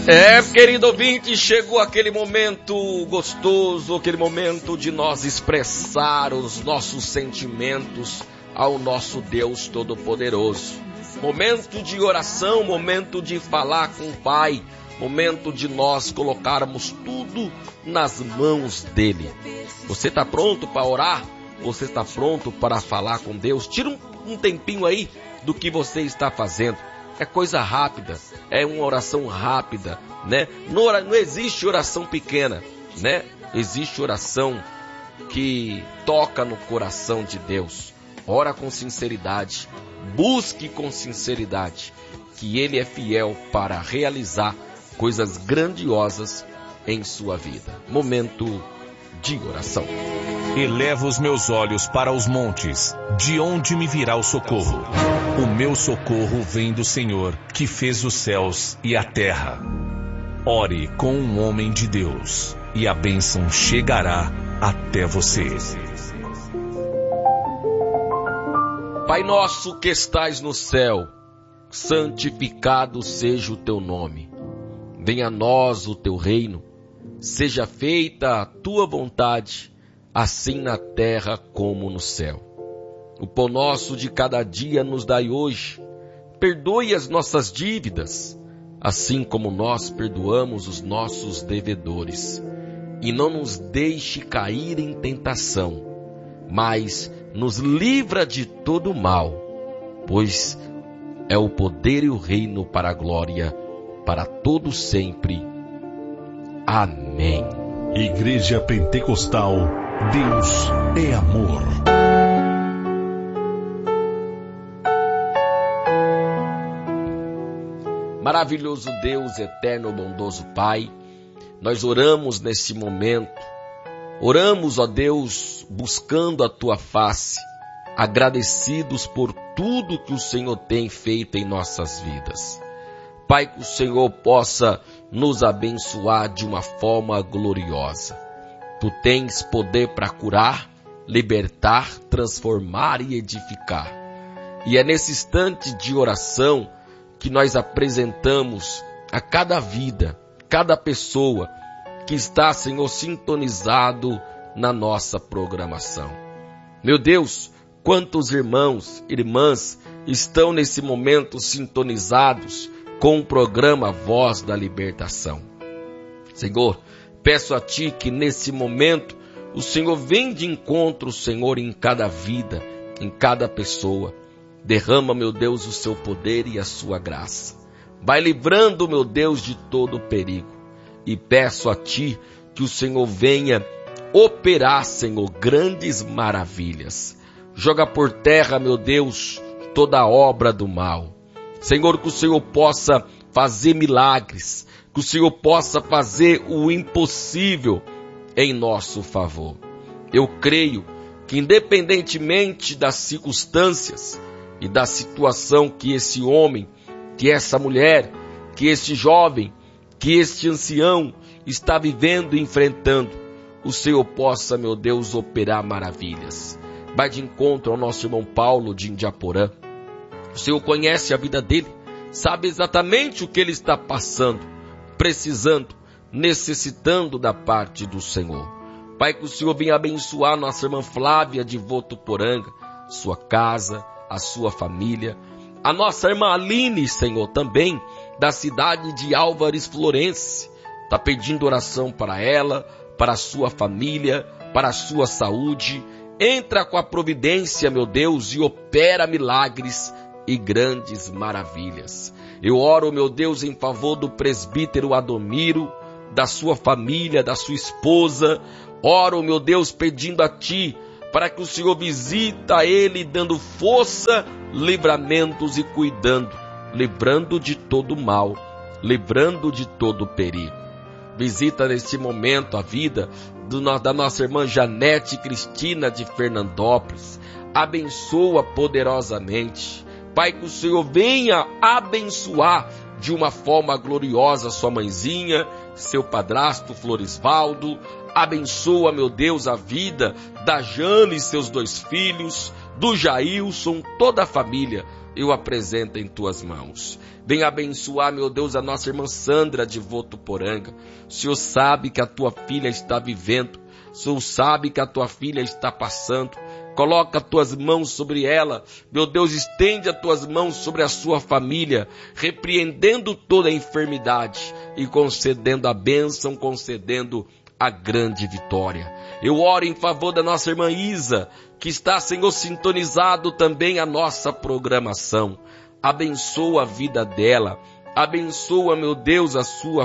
Querido ouvinte, chegou aquele momento gostoso, aquele momento de nós expressar os nossos sentimentos ao nosso Deus Todo-Poderoso. Momento de oração, momento de falar com o Pai, momento de nós colocarmos tudo nas mãos dele. Você está pronto para orar? Você está pronto para falar com Deus? Tira um tempinho aí do que você está fazendo. É coisa rápida, é uma oração rápida, né? Não existe oração pequena, né? Existe oração que toca no coração de Deus. Ora com sinceridade, busque com sinceridade, que Ele é fiel para realizar coisas grandiosas em sua vida. Momento de oração. Elevo os meus olhos para os montes, de onde me virá o socorro? O meu socorro vem do Senhor, que fez os céus e a terra. Ore com um homem de Deus, e a bênção chegará até você. Pai nosso que estais no céu, santificado seja o teu nome. Venha a nós o teu reino, seja feita a tua vontade, assim na terra como no céu. O pão nosso de cada dia nos dai hoje. Perdoe as nossas dívidas, assim como nós perdoamos os nossos devedores. E não nos deixe cair em tentação, mas nos livra de todo mal, pois é o poder e o reino para a glória, para todo sempre. Amém. Igreja Pentecostal, Deus é amor. Maravilhoso Deus, eterno, bondoso Pai, nós oramos nesse momento, oramos, ó Deus, buscando a Tua face, agradecidos por tudo que o Senhor tem feito em nossas vidas. Pai, que o Senhor possa nos abençoar de uma forma gloriosa. Tu tens poder para curar, libertar, transformar e edificar. E é nesse instante de oração que nós apresentamos a cada vida, cada pessoa que está, Senhor, sintonizado na nossa programação. Meu Deus, quantos irmãos, irmãs estão nesse momento sintonizados com o programa Voz da Libertação. Senhor, peço a Ti que nesse momento o Senhor venha de encontro, Senhor, em cada vida, em cada pessoa. Derrama, meu Deus, o Seu poder e a Sua graça. Vai livrando, meu Deus, de todo perigo. E peço a Ti que o Senhor venha operar, Senhor, grandes maravilhas. Joga por terra, meu Deus, toda obra do mal. Senhor, que o Senhor possa fazer milagres, que o Senhor possa fazer o impossível em nosso favor. Eu creio que independentemente das circunstâncias e da situação que esse homem, que essa mulher, que esse jovem, que este ancião está vivendo e enfrentando, o Senhor possa, meu Deus, operar maravilhas. Vai de encontro ao nosso irmão Paulo de Indiaporã. O Senhor conhece a vida dele, sabe exatamente o que ele está passando, precisando, necessitando da parte do Senhor. Pai, que o Senhor venha abençoar nossa irmã Flávia de Votuporanga, sua casa, a sua família. A nossa irmã Aline, Senhor, também da cidade de Álvares Florense, está pedindo oração para ela, para a sua família, para a sua saúde. Entra com a providência, meu Deus, e opera milagres e grandes maravilhas. Eu oro, meu Deus, em favor do presbítero Adomiro, da sua família, da sua esposa. Oro, meu Deus, pedindo a Ti, para que o Senhor visita ele, dando força, livramentos e cuidando, livrando de todo mal, livrando de todo perigo. Visita nesse momento a vida da nossa irmã Janete Cristina de Fernandópolis. Abençoa poderosamente. Pai, que o Senhor venha abençoar de uma forma gloriosa sua mãezinha, seu padrasto Florisvaldo. Abençoa, meu Deus, a vida da Jane e seus 2 filhos, do Jailson, toda a família, eu apresento em tuas mãos. Vem abençoar, meu Deus, a nossa irmã Sandra de Votuporanga. O Senhor sabe que a tua filha está vivendo. O Senhor sabe que a tua filha está passando. Coloca as tuas mãos sobre ela. Meu Deus, estende as tuas mãos sobre a sua família, repreendendo toda a enfermidade e concedendo a bênção, concedendo a grande vitória. Eu oro em favor da nossa irmã Isa, que está, Senhor, sintonizado também a nossa programação. Abençoa a vida dela. Abençoa, meu Deus, a sua